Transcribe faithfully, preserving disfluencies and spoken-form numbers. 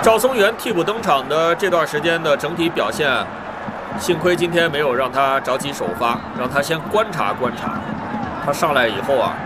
赵松元替补登场的这段时间的整体表现，幸亏今天没有让他着急首发，让他先观察观察。他上来以后啊，